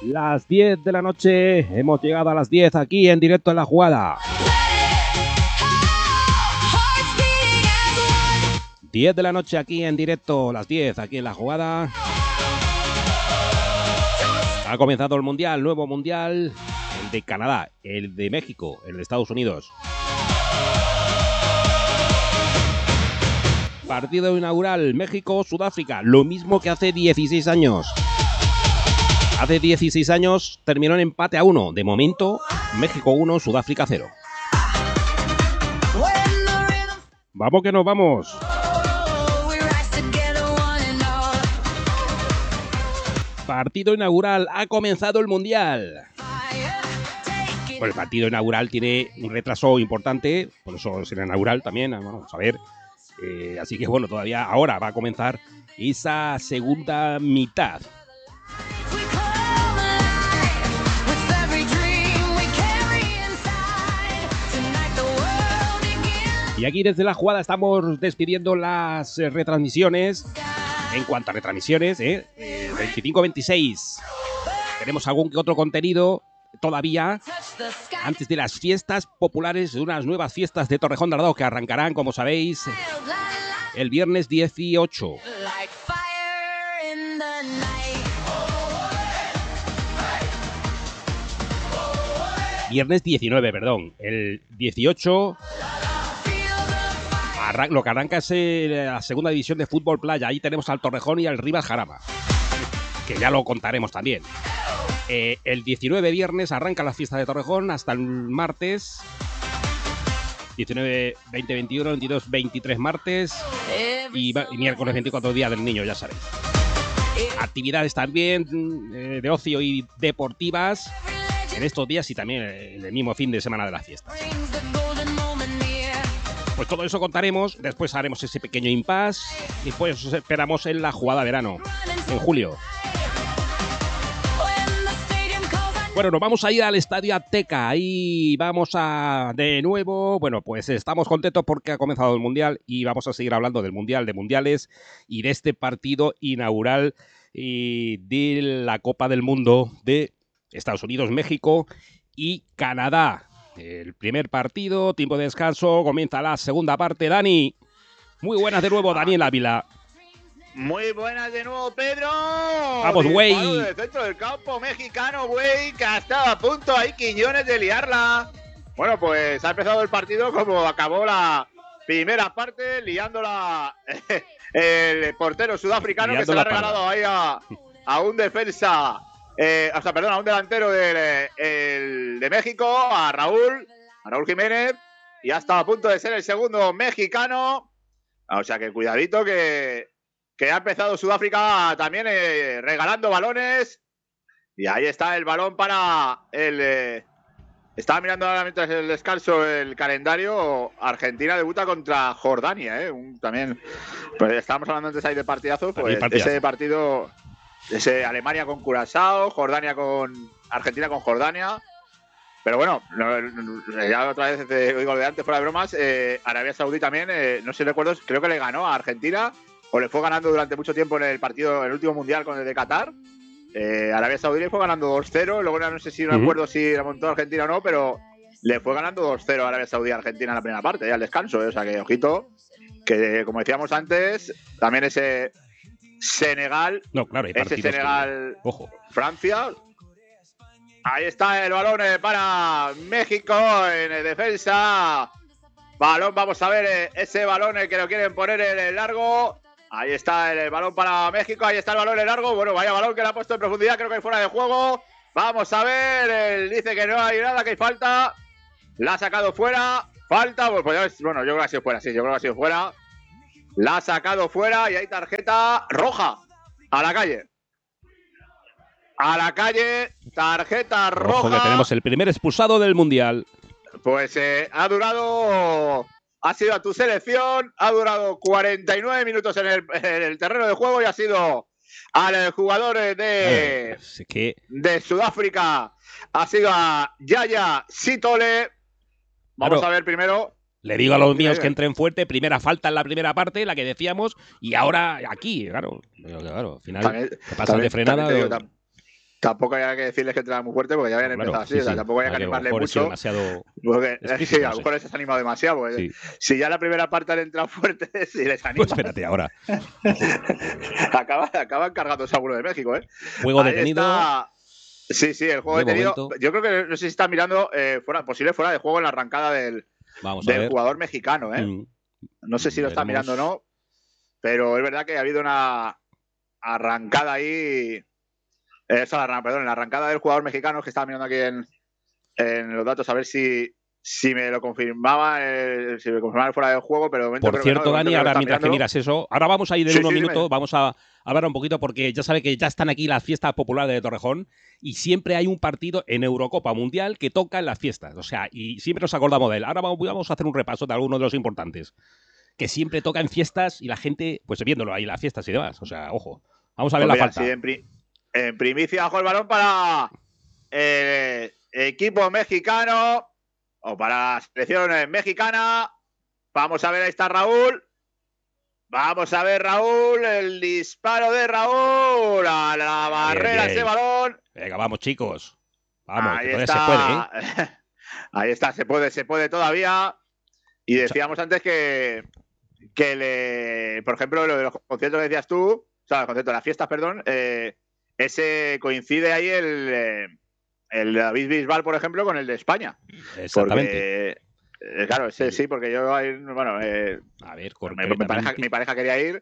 Las 10 de la noche, hemos llegado a las 10 aquí en directo en La Jugada. 10 de la noche aquí en directo, las 10 aquí en La Jugada. Ha comenzado el Mundial, nuevo Mundial, el de Canadá, el de México, el de Estados Unidos. Partido inaugural, México-Sudáfrica, lo mismo que hace 16 años. Hace 16 años terminó en empate a 1. De momento, México 1, Sudáfrica 0. Vamos que nos vamos. Partido inaugural, ha comenzado el Mundial. Bueno, el partido inaugural tiene un retraso importante, por eso será inaugural también, vamos a ver. Así que bueno, todavía ahora va a comenzar esa segunda mitad. Y aquí desde La Jugada estamos despidiendo las retransmisiones. En cuanto a retransmisiones, 25-26. Tenemos algún que otro contenido todavía antes de las fiestas populares, de unas nuevas fiestas de Torrejón de Ardoz que arrancarán, como sabéis, el viernes 18. Viernes 19, perdón. El 18... Lo que arranca es la segunda división de fútbol playa. Ahí tenemos al Torrejón y al Rivas Jarama, que ya lo contaremos también. El 19 viernes arranca la fiesta de Torrejón hasta el martes. 19, 20, 21, 22, 23 martes y miércoles 24, día del niño, ya sabéis. Actividades también de ocio y deportivas en estos días y también el mismo fin de semana de las fiestas. Pues todo eso contaremos, después haremos ese pequeño impasse y pues os esperamos en La Jugada verano, en julio. Bueno, nos vamos a ir al Estadio Azteca, ahí vamos a, de nuevo, bueno, pues estamos contentos porque ha comenzado el Mundial y vamos a seguir hablando del Mundial, de Mundiales y de este partido inaugural de la Copa del Mundo de Estados Unidos, México y Canadá. El primer partido, tiempo de descanso, comienza la segunda parte. Dani, muy buenas de nuevo, Daniel Ávila. Muy buenas de nuevo, Pedro. Vamos, güey. Del centro del campo mexicano, güey, que ha estado a punto ahí Quiñones de liarla. Bueno, pues ha empezado el partido como acabó la primera parte, liándola el portero sudafricano liando que se la ha regalado ahí a un defensa. A un delantero de México, a Raúl Jiménez, y ha estado a punto de ser el segundo mexicano. O sea que cuidadito que ha empezado Sudáfrica también regalando balones. Y ahí está el balón para el... estaba mirando ahora mientras el descanso el calendario. Argentina debuta contra Jordania, también. Pues estábamos hablando antes ahí de partidazos. Pues ese partido... Ese Alemania con Curazao, Argentina con Jordania. Pero bueno, ya otra vez te digo de antes, fuera de bromas, Arabia Saudí también, no sé si recuerdo, creo que le ganó a Argentina, o le fue ganando durante mucho tiempo en el partido, el último mundial con el de Qatar. Arabia Saudí le fue ganando 2-0, luego no sé si no recuerdo si la montó Argentina o no, pero le fue ganando 2-0 a Arabia Saudí a Argentina en la primera parte, ya al descanso, o sea que ojito, que como decíamos antes, también ese... Senegal, ese Senegal, ojo. Francia. Ahí está el balón para México en defensa. Balón, vamos a ver ese balón que lo quieren poner en el largo. Ahí está el balón para México. Ahí está el balón en el largo. Bueno, vaya balón que le ha puesto en profundidad. Creo que hay fuera de juego. Vamos a ver. Él dice que no hay nada, que hay falta. La ha sacado fuera. Falta. Bueno, yo creo que ha sido fuera. Sí, yo creo que ha sido fuera. La ha sacado fuera y hay tarjeta roja. A la calle. A la calle, tarjeta roja. Ojo que tenemos el primer expulsado del Mundial. Pues ha sido a tu selección, ha durado 49 minutos en el terreno de juego y ha sido al jugador de Sudáfrica, ha sido a Yaya Sitole. Vamos a ver primero. Le digo a los míos que entren fuerte, primera falta en la primera parte, la que decíamos, y ahora aquí, claro, al final te pasan de frenada. tampoco hay que decirles que entraba muy fuerte porque ya habían empezado así. O sea, tampoco hay que animarle mucho. Demasiado porque sí, a lo mejor les has animado demasiado. Porque si ya la primera parte han entrado fuertes y les animas. Pues espérate ahora. acaban cargando seguro de México, ¿eh? Juego detenido. Sí, el juego detenido. Yo creo que no sé si está mirando posible fuera de juego en la arrancada del jugador mexicano, ¿eh? No sé si lo está mirando o no, pero es verdad que ha habido una arrancada ahí. En la arrancada del jugador mexicano, que estaba mirando aquí en los datos, a ver si me lo confirmaba, si me confirmaba fuera del juego, pero de momento. Por cierto, Dani, ahora mientras que miras eso, ahora vamos a ir en unos minutos, vamos a hablar un poquito, porque ya sabe que ya están aquí las fiestas populares de Torrejón y siempre hay un partido en Eurocopa Mundial que toca en las fiestas. O sea, y siempre nos acordamos de él. Ahora vamos a hacer un repaso de algunos de los importantes, que siempre toca en fiestas y la gente, pues viéndolo ahí, las fiestas y demás. O sea, ojo, vamos a ver la falta. Sí, en primicia, bajo el balón para el equipo mexicano o para la selección mexicana. Vamos a ver, ahí está Raúl. Vamos a ver, Raúl, el disparo de Raúl a la barrera, ese balón. Venga, vamos, chicos. Vamos, ahí que está. Se puede, ¿eh? Ahí está, se puede todavía. Y decíamos antes que por ejemplo, lo de los conciertos que decías tú, o sea, los conciertos de las fiestas, perdón, ese coincide ahí el David Bisbal, por ejemplo, con el de España. Exactamente. Porque, claro, sí, porque yo, bueno, a ver, mi pareja quería ir.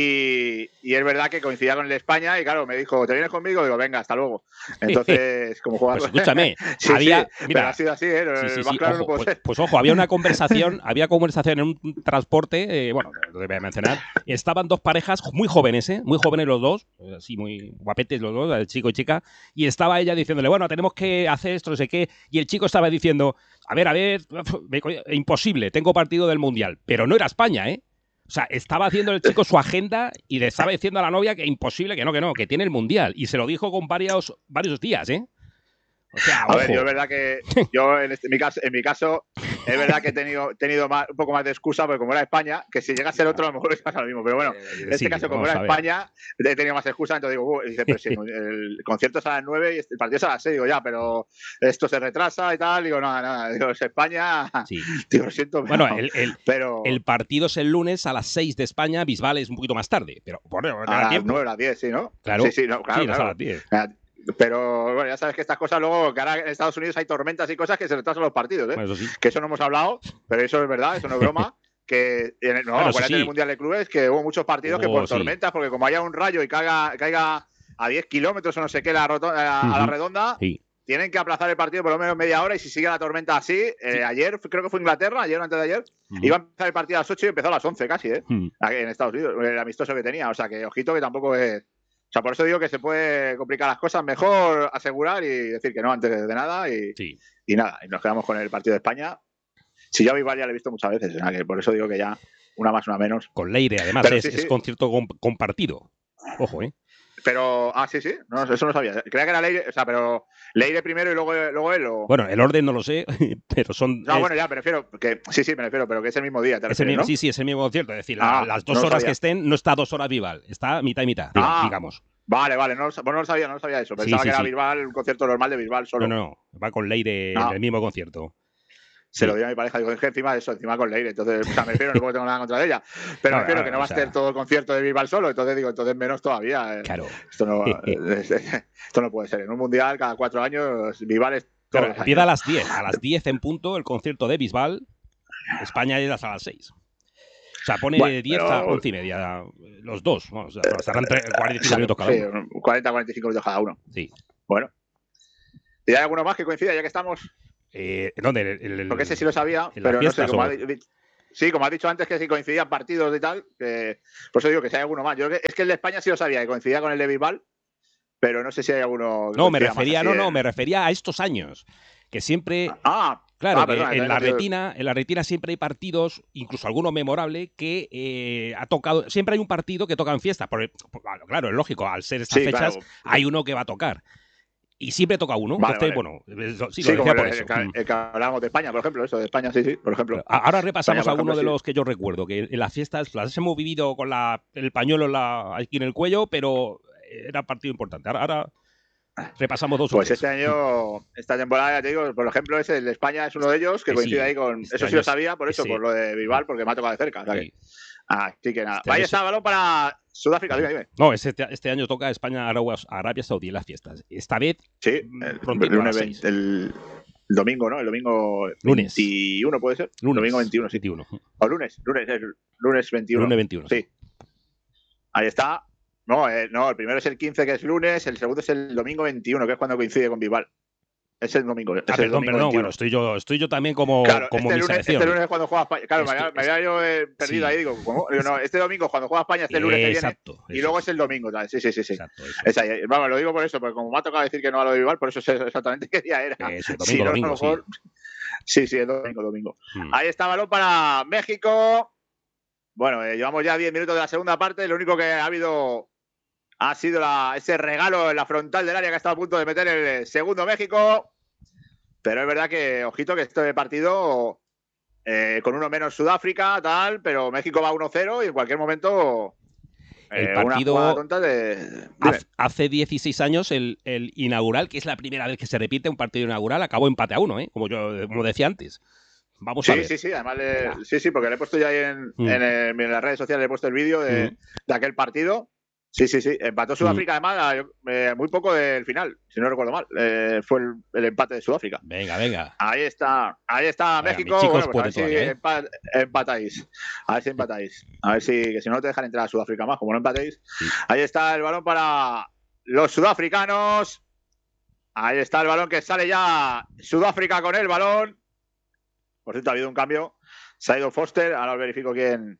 Sí. Y es verdad que coincidía con el de España y claro, me dijo, ¿te vienes conmigo? Digo, venga, hasta luego. Entonces, como jugar. Pues escúchame, mira, ha sido así, ¿eh? Más claro ojo, no puede ser. Pues ojo, había conversación en un transporte, bueno, lo voy a mencionar. Estaban dos parejas muy jóvenes, muy jóvenes los dos, así muy guapetes los dos, el chico y chica, y estaba ella diciéndole, bueno, tenemos que hacer esto, no sé qué, y el chico estaba diciendo, a ver, imposible, tengo partido del Mundial, pero no era España, ¿eh? O sea, estaba haciendo el chico su agenda y le estaba diciendo a la novia que imposible, que no, que tiene el Mundial. Y se lo dijo con varios días, ¿eh? O sea, a ver, yo es verdad que yo en mi caso es verdad que he tenido un poco más de excusa, porque como era España, que si llega a ser otro a lo mejor pasa lo mismo. Pero bueno, en este caso, como era España, he tenido más excusa, entonces digo, dice, pero si el concierto es a las 9 y el partido es a las 6, digo, ya, pero esto se retrasa y tal, digo, nada, digo, es España, digo, lo siento. Bueno, el partido es el lunes a las 6 de España, Bisbal es un poquito más tarde, pero a las 9 a las 10, sí, ¿no? Claro, sí, no, claro. A las 10. Pero bueno, ya sabes que estas cosas luego, que ahora en Estados Unidos hay tormentas y cosas que se retrasan los partidos, ¿eh? Bueno, eso sí. Que eso no hemos hablado, pero eso es verdad, eso no es broma. Que acuérdate del Mundial de Clubes que hubo muchos partidos que por tormentas, porque como haya un rayo y caiga a 10 kilómetros o no sé qué a la redonda, tienen que aplazar el partido por lo menos media hora. Y si sigue la tormenta así, ayer, creo que fue Inglaterra, ayer o antes de ayer, iba a empezar el partido a las 8 y empezó a las 11 casi, en Estados Unidos, el amistoso que tenía. O sea que ojito, que tampoco es. O sea, por eso digo que se puede complicar las cosas. Mejor asegurar y decir que no antes de nada y nada. Y nos quedamos con el partido de España. Si yo a Bisbal ya lo he visto muchas veces, o sea, que por eso digo que ya una más, una menos. Con Leire, además, pero es concierto compartido. Ojo, ¿eh? Pero, sí, no, eso no sabía. Creía que era Leire, o sea, pero Leire primero y luego él. ¿O? Bueno, el orden no lo sé, pero son. No, bueno, ya, me refiero, que me refiero, pero que es el mismo día, ¿te refieres, ¿no? Sí, es el mismo concierto. Es decir, las 2 horas que estén, no está 2 horas Bisbal, está mitad y mitad, digamos. Vale, no lo sabía eso. Pensaba que era Bisbal, un concierto normal de Bisbal solo. No, va con Leire en el mismo concierto. Se lo di a mi pareja, digo, es que encima con Leire, entonces, o sea, me refiero, no tengo nada contra ella, pero me refiero que no va a ser todo el concierto de Bisbal solo, entonces menos todavía. Claro. Esto no puede ser. En un mundial, cada 4 años, Bisbal es todo. Claro, empieza a las 10 en punto el concierto de Bisbal, España es a las 6. O sea, pone 10 a 11 y media, los dos, bueno, o sea, estarán 45 minutos cada uno. 40-45 minutos cada uno. Sí. Bueno. ¿Y hay alguno más que coincida, ya que estamos? ¿Dónde? Porque ese sí lo sabía, pero no sé, como has dicho antes, que si coincidían partidos y tal, por eso digo que si hay alguno más. Es que el de España sí lo sabía, que coincidía con el de Bisbal, pero no sé si hay alguno. No, me refería a estos años, que siempre. Claro, perdón, en la retina siempre hay partidos, incluso alguno memorable, que ha tocado. Siempre hay un partido que toca en fiesta. Claro, es lógico, al ser estas fechas, hay uno que va a tocar. Y siempre toca uno. Entonces, bueno, sí, lo decía por eso. El que hablábamos de España, por ejemplo, eso de España, sí, por ejemplo. Ahora repasamos algunos de los que yo recuerdo, que en las fiestas las hemos vivido con el pañuelo aquí en el cuello, pero era partido importante. Ahora repasamos dos o Pues tres. esta temporada, ya te digo, por ejemplo, el de España es uno de ellos, que coincide ahí con... Eso sí lo sabía, por eso, por lo de Bilbao, porque me ha tocado de cerca. O sea que, así que nada. Ahí está el balón para Sudáfrica, dime. No, este año toca España-Arabia Saudí en las fiestas. Esta vez, sí, el domingo, ¿no? El domingo lunes. 21, ¿puede ser? Lunes. Domingo 21, sí. 21. O lunes 21. Lunes 21. Sí. Ahí está. No, el primero es el 15, que es lunes, el segundo es el domingo 21, que es cuando coincide con Bilbao. Es el domingo. Perdón. Bueno, estoy yo también como mi selección. Este lunes es cuando juega España. Claro, me había yo perdido ahí. Digo, ¿cómo? No, este domingo cuando juega España, este lunes que viene. Y luego es el domingo. Sí. Exacto, es ahí. Vamos, lo digo por eso, porque como me ha tocado decir que no a lo de Bilbao, por eso sé exactamente qué día era. Domingo, sí. Sí, el domingo. Ahí está balón para México. Bueno, llevamos ya 10 minutos de la segunda parte. Lo único que ha habido ha sido ese regalo en la frontal del área que ha estado a punto de meter el segundo México. Pero es verdad que, ojito, que este partido con uno menos Sudáfrica, tal, pero México va 1-0 y en cualquier momento el partido una tonta de... Hace 16 años el inaugural, que es la primera vez que se repite un partido inaugural, acabó empate a 1, como decía antes. Vamos a ver. Sí, además sí, porque le he puesto ya ahí en las redes sociales, le he puesto el vídeo de aquel partido. Sí, empató Sudáfrica además muy poco del final, si no recuerdo mal. Fue el empate de Sudáfrica. Venga. Ahí está México. Chicos, bueno, pues a ver si empatáis. A ver si empatáis. A ver que si no te dejan entrar a Sudáfrica más, como no empatéis. Sí. Ahí está el balón para los sudafricanos. Ahí está el balón que sale ya Sudáfrica con el balón. Por cierto, ha habido un cambio. Se ha ido Foster. Ahora os verifico quién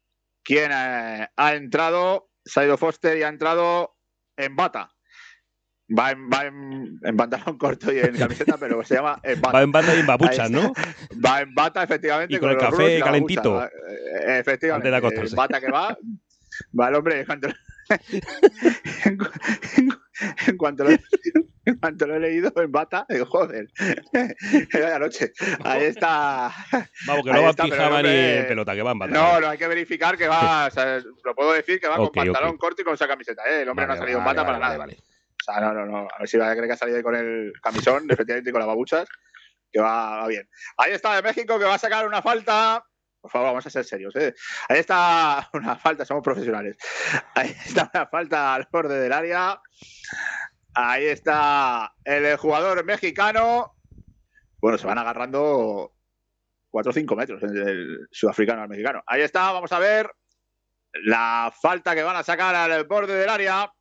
ha entrado. Se ha ido Foster y ha entrado en bata. Va en pantalón corto y en camiseta, pero se llama en bata. Va en bata y en babuchas, ¿no? Va en bata, efectivamente. Y con el café calentito. Efectivamente. Antes de acostarse. En bata que va el hombre. En cuanto lo he leído en bata, digo, joder, era la noche. Ahí está. Vamos, que no va en pijama ni en pelota, que va en bata. No, hay que verificar que va, o sea, lo puedo decir, que va con pantalón corto y con esa camiseta. El hombre no ha salido en bata para nada. O sea, no. A ver si va a creer que ha salido ahí con el camisón, efectivamente, y con las babuchas, que va bien. Ahí está de México, que va a sacar una falta. Por favor, vamos a ser serios. Ahí está una falta, somos profesionales. Ahí está una falta al borde del área. Ahí está el jugador mexicano. Bueno, se van agarrando 4 o 5 metros el sudafricano al mexicano. Ahí está, vamos a ver la falta que van a sacar al borde del área.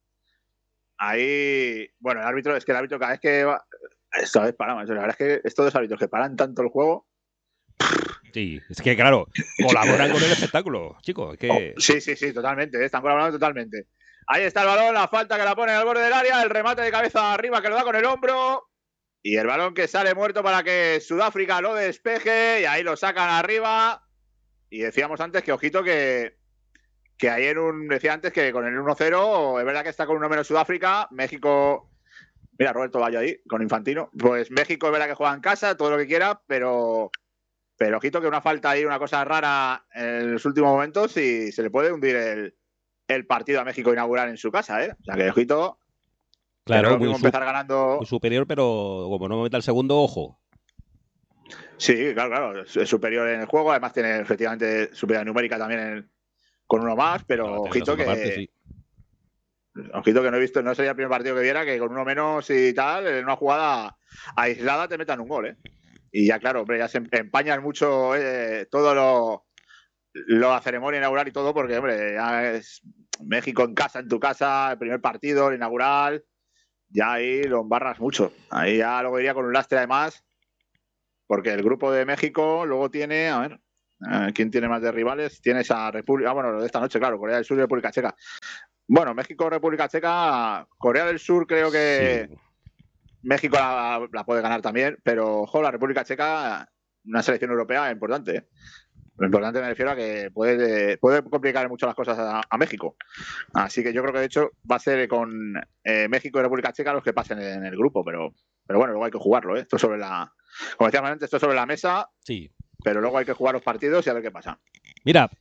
Ahí, bueno, el árbitro cada vez que va, esta vez paramos. La verdad es que estos dos árbitros que paran tanto el juego. Sí, es que claro, colaboran con el espectáculo, chicos. Sí, totalmente, están colaborando totalmente. Ahí está el balón, la falta que la pone al borde del área, el remate de cabeza arriba que lo da con el hombro y el balón que sale muerto para que Sudáfrica lo despeje y ahí lo sacan arriba. Y decíamos antes que, ojito, que ayer decía antes que con el 1-0, es verdad que está con uno menos Sudáfrica, México... Mira, Roberto Bayo ahí, con Infantino. Pues México es verdad que juega en casa, todo lo que quiera, pero ojito que una falta ahí, una cosa rara en los últimos momentos y se le puede hundir el partido a México inaugural en su casa, ¿eh? O sea que, ojito, claro, muy empezar ganando... Muy superior, pero como no me meta el segundo, ojo. Sí, claro, es superior en el juego, además tiene efectivamente superioridad numérica también con uno más, pero ojito que... Parte, sí. Ojito que no he visto, no sería el primer partido que viera que con uno menos y tal, en una jugada aislada te metan un gol, ¿eh? Y ya, claro, hombre, ya se empañan mucho todo la ceremonia inaugural y todo, porque, hombre, ya es México en casa, en tu casa, el primer partido, el inaugural, ya ahí lo embarras mucho. Ahí ya luego iría con un lastre además, porque el grupo de México luego tiene, a ver, ¿quién tiene más de rivales? Tiene esa República, bueno, lo de esta noche, claro, Corea del Sur y República Checa. Bueno, México, República Checa, Corea del Sur creo que... Sí. México la puede ganar también, pero ojo, la República Checa, una selección europea importante. ¿eh? Lo importante me refiero a que puede complicar mucho las cosas a México. Así que yo creo que de hecho va a ser con México y República Checa los que pasen en el grupo, pero bueno, luego hay que jugarlo. ¿eh? Esto sobre como decíamos antes, esto sobre la mesa, sí. Pero luego hay que jugar los partidos y a ver qué pasa. Mira,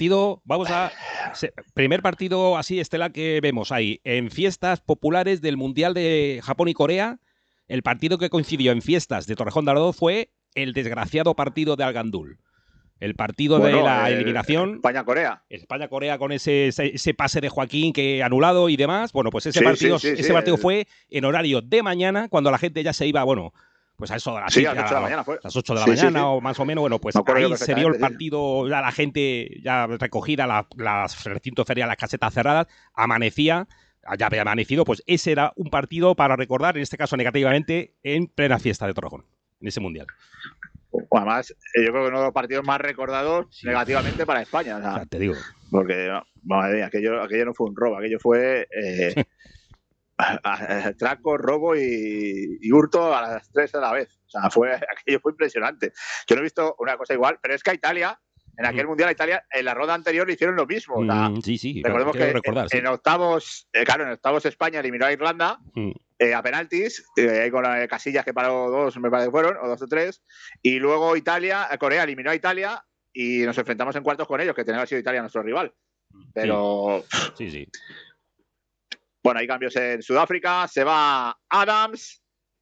primer partido así estelar que vemos ahí, en fiestas populares del Mundial de Japón y Corea. El partido que coincidió en fiestas de Torrejón de Ardoz fue el desgraciado partido de Algandul. El partido de Bueno, la eliminación, España-Corea. España-Corea con ese pase de Joaquín que anulado y demás. Bueno, pues ese Sí, partido, sí, sí, sí, ese partido fue en horario de mañana, cuando la gente ya se iba, bueno, pues a eso de las, sí, a las 8 de la mañana fue. las 8 de la Sí, sí, mañana sí. o más o menos. Bueno, pues Me acuerdo yo ahí se vio el perfectamente, sí. partido, ya la gente ya recogida, las recintos ferias, las casetas cerradas, amanecía. Ya había amanecido, pues ese era un partido para recordar, en este caso negativamente, en plena fiesta de Torrejón, en ese mundial. Además, yo creo que uno de los partidos más recordados negativamente para España. O sea, te digo. Porque, madre mía, aquello no fue un robo, aquello fue atraco, robo y hurto a las 3 a la vez. O sea, aquello fue impresionante. Yo no he visto una cosa igual, pero es que a Italia, en aquel mundial a Italia, en la ronda anterior le hicieron lo mismo. O sea, sí, recordemos que recordar, en octavos, en octavos España eliminó a Irlanda a penaltis, ahí con Casillas que paró 2, me parece que fueron, o 2 o 3, y luego Corea eliminó a Italia y nos enfrentamos en cuartos con ellos, que tenía que haber sido Italia nuestro rival. Pero sí. Bueno, hay cambios en Sudáfrica, se va Adams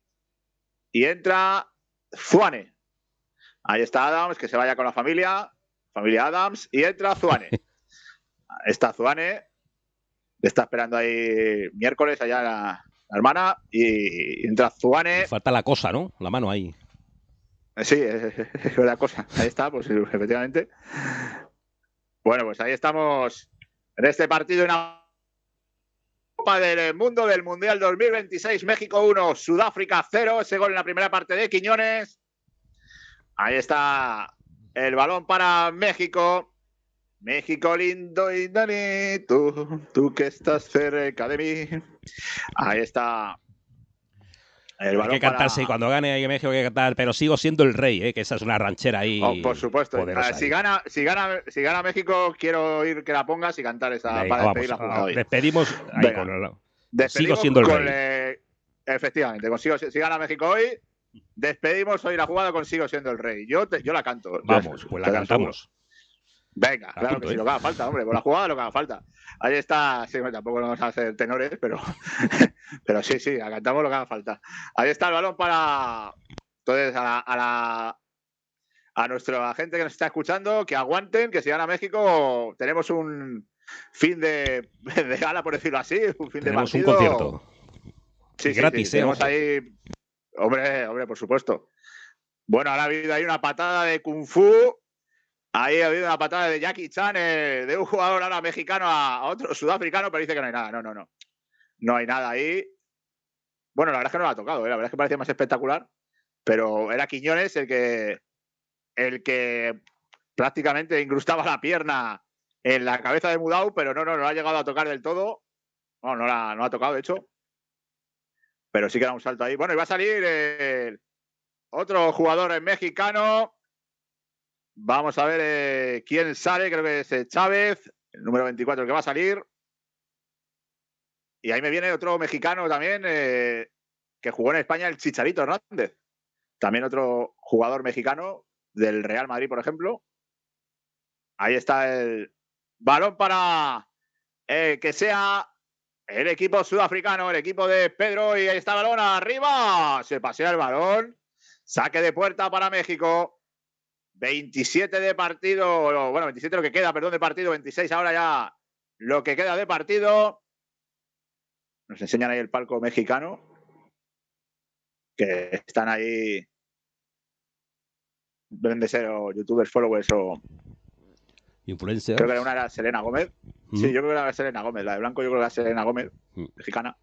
y entra Zwane. Ahí está Adams, que se vaya con la familia Adams, y entra Zwane. Está Zwane, está esperando ahí miércoles allá la hermana, y entra Zwane. Falta la cosa, ¿no? La mano ahí. Sí, es la cosa. Ahí está, pues efectivamente. Bueno, pues ahí estamos en este partido en la Copa del Mundo del Mundial 2026. México 1, Sudáfrica 0. Ese gol en la primera parte de Quiñones. Ahí está el balón para México. México lindo y bonito, tú que estás cerca de mí. Ahí está. El balón hay que cantarse, cuando gane hay México hay que cantar, pero sigo siendo el rey, que esa es una ranchera ahí. Por supuesto. Poderosa Si gana México, quiero oír que la pongas y cantar esa. Venga, para despedir la jugada hoy. Despedimos ahí despedimos sigo siendo el rey. Efectivamente, si gana México hoy, despedimos hoy la jugada con sigo siendo el rey. Yo la canto. Vamos, pues la cantamos. Venga, claro que sí, lo que haga falta, hombre, por la jugada lo que haga falta. Ahí está, sí, tampoco vamos a hacer tenores, pero sí, la cantamos lo que haga falta. Ahí está el balón para, entonces, a nuestra gente que nos está escuchando, que aguanten, que si gana México tenemos un fin de gala, por decirlo así, un fin tenemos de partido. Un concierto. Sí, gratis, tenemos ahí, hombre, por supuesto. Bueno, ahora ha habido ahí una patada de Kung Fu. Ahí ha habido una patada de Jackie Chan, de un jugador ahora mexicano a otro sudafricano, pero dice que no hay nada. No. No hay nada ahí. Bueno, la verdad es que no lo ha tocado, la verdad es que parecía más espectacular, pero era Quiñones el que prácticamente incrustaba la pierna en la cabeza de Mudau, pero no ha llegado a tocar del todo. No la ha tocado, de hecho. Pero sí que era un salto ahí. Bueno, y va a salir otro jugador mexicano. Vamos a ver quién sale, creo que es Chávez, el número 24 el que va a salir. Y ahí me viene otro mexicano también que jugó en España, el Chicharito Hernández. También otro jugador mexicano del Real Madrid, por ejemplo. Ahí está el balón para que sea el equipo sudafricano, el equipo de Pedro. Y ahí está el balón arriba. Se pasea el balón. Saque de puerta para México. 27 de partido, bueno, 27 lo que queda, perdón, de partido, 26 ahora ya lo que queda de partido. Nos enseñan ahí el palco mexicano, que están ahí, deben de ser o youtubers, followers o influencers. Creo que una era Selena Gómez. Sí, yo creo que era Selena Gómez, la de blanco yo creo que era Selena Gómez, mexicana.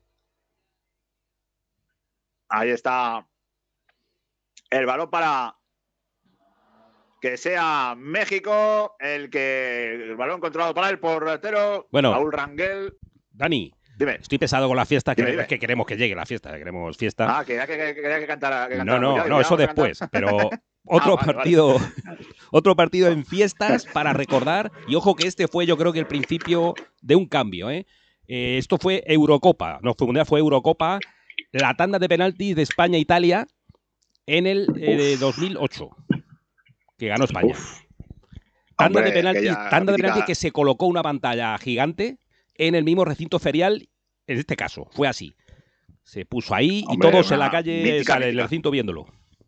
Ahí está el balón para que sea México el balón controlado para el portero, Raúl Rangel. Dani, dime. Estoy pesado con la fiesta, dime. Que queremos que llegue la fiesta, queremos fiesta. Ah, quería que cantara. No, eso después, pero otro partido, vale. Otro partido en fiestas para recordar, y ojo que este fue yo creo que el principio de un cambio, esto fue Eurocopa, no fue Mundial, fue Eurocopa, la tanda de penaltis de España-Italia en el 2008. Que ganó España. Tanda Hombre, de penalti, aquella tanda de mítica- penalti que se colocó una pantalla gigante en el mismo recinto ferial. En este caso, fue así. Se puso ahí y Hombre, todos en una la calle, mítica, en el mítica. recinto viéndolo.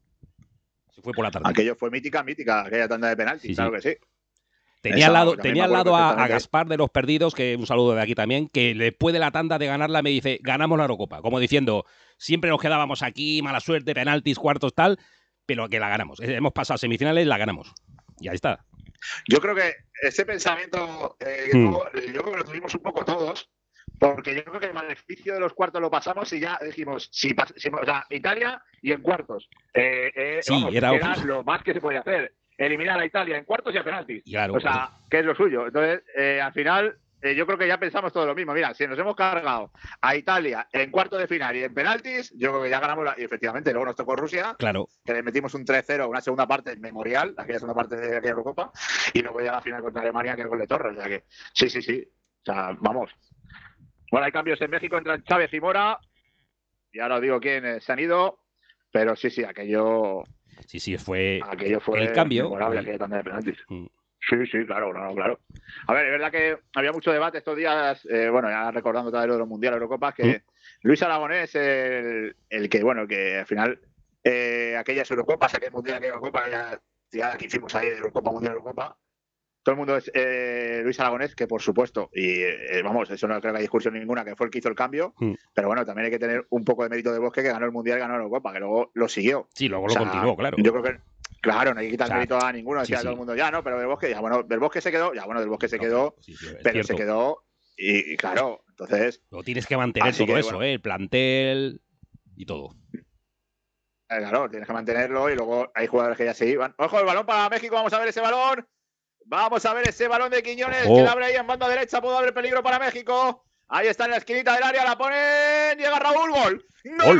Se fue por la tarde. Aquello fue mítica, aquella tanda de penalti, Sí, claro sí. que sí. Tenía Esa, al lado, también tenía me al acuerdo lado a perfectamente. Gaspar de los Perdidos, que un saludo de aquí también, que después de la tanda de ganarla me dice, ganamos la Eurocopa. Como diciendo, siempre nos quedábamos aquí, mala suerte, penaltis, cuartos, tal, pero que la ganamos. Hemos pasado semifinales, la ganamos. Y ahí está. Yo creo que ese pensamiento, yo creo que lo tuvimos un poco todos, porque yo creo que el beneficio de los cuartos lo pasamos y ya dijimos, o sea, Italia y en cuartos. Sí, Vamos, era- era lo más que se podía hacer. Eliminar a Italia en cuartos y a penaltis. Claro. O sea, que es lo suyo. Entonces, al final, yo creo que ya pensamos todo lo mismo. Mira, si nos hemos cargado a Italia en cuartos de final y en penaltis, yo creo que ya ganamos. Y efectivamente, luego nos tocó Rusia, Claro. que le metimos un 3-0, una segunda parte memorial, aquella segunda parte de aquella Eurocopa, y luego ya la final contra Alemania, que es el gol de Torres. O sea que, sí. O sea, vamos. Bueno, hay cambios en México, entran Chávez y Mora, y ahora os digo quiénes se han ido, pero sí, aquello fue fue el cambio. memorable, aquella tanda de penaltis. Mm. Sí, claro. A ver, es verdad que había mucho debate estos días, bueno, ya recordando todo lo de los mundiales, Eurocopas, que Luis Aragonés, el que, bueno, que al final aquellas Eurocopas, aquel mundial, aquella Eurocopa, ya que hicimos ahí de Eurocopa, Mundial Eurocopa, todo el mundo es Luis Aragonés, que por supuesto, y vamos, eso no creo que haya discusión ninguna, que fue el que hizo el cambio, pero bueno, también hay que tener un poco de mérito de Bosque, que ganó el Mundial y ganó la Eurocopa, que luego lo siguió. Sí, luego lo continuó, claro. Yo creo que, claro, no hay que quitar mérito a ninguno, decía sí. todo el mundo, ya no, pero Del Bosque, ya bueno, Del Bosque se quedó, se quedó, pero cierto. se quedó, y claro, entonces... Lo tienes que mantener todo eso, el plantel y todo. Claro, tienes que mantenerlo y luego hay jugadores que ya se iban. ¡Ojo, el balón para México! Vamos a ver ese balón. Vamos a ver ese balón de Quiñones que abre ahí en banda derecha. Puede haber peligro para México. Ahí está en la esquinita del área, la ponen. Llega Raúl, gol. Gol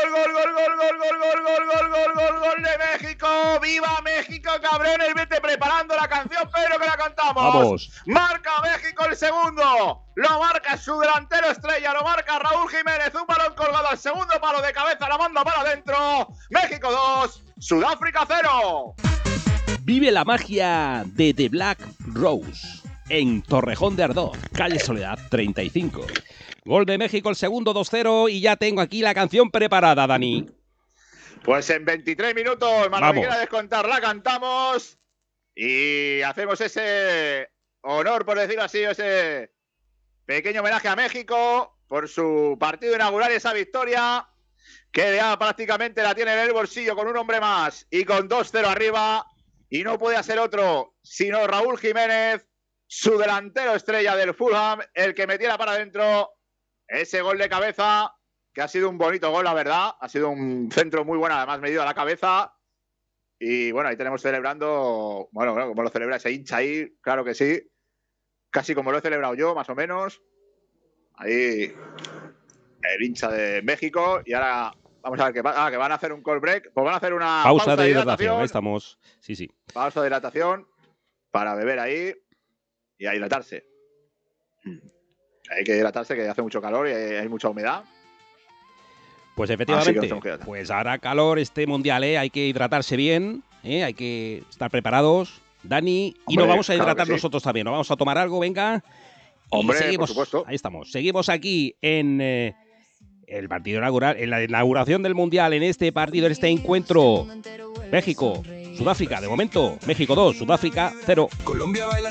de México. ¡Viva México, cabrones! Vete preparando la canción, pero que la cantamos. Vamos. Marca México el segundo. Lo marca su delantero estrella. Lo marca Raúl Jiménez. Un balón colgado al segundo palo de cabeza. La manda para adentro. México 2, Sudáfrica 0. Vive la magia de The Black Rose en Torrejón de Ardoz, calle Soledad 35. Gol de México, el segundo 2-0 y ya tengo aquí la canción preparada, Dani. Pues en 23 minutos, más que quiera descontar, la cantamos y hacemos ese honor, por decirlo así, ese pequeño homenaje a México por su partido inaugural, esa victoria que ya prácticamente la tiene en el bolsillo con un hombre más y con 2-0 arriba. Y no puede ser otro sino Raúl Jiménez, su delantero estrella del Fulham, el que metiera para adentro ese gol de cabeza, que ha sido un bonito gol, la verdad. Ha sido un centro muy bueno, además medido a la cabeza. Y bueno, ahí tenemos celebrando, bueno, como lo celebra ese hincha ahí, claro que sí. Casi como lo he celebrado yo, más o menos. Ahí el hincha de México. Y ahora... Vamos a ver que van a hacer un call break. Pues van a hacer una pausa de hidratación. Ahí estamos. Sí. Pausa de hidratación para beber ahí y a hidratarse. Hay que hidratarse, que hace mucho calor y hay mucha humedad. Pues efectivamente, pues hará calor este mundial, hay que hidratarse bien, hay que estar preparados, Dani, y nos vamos a hidratar nosotros también. Nos vamos a tomar algo, venga. Hombre, seguimos, por supuesto. Ahí estamos. Seguimos aquí en... el partido inaugural, en la inauguración del Mundial, en este partido, en este encuentro. México, Sudáfrica, de momento, México 2, Sudáfrica 0. Colombia baila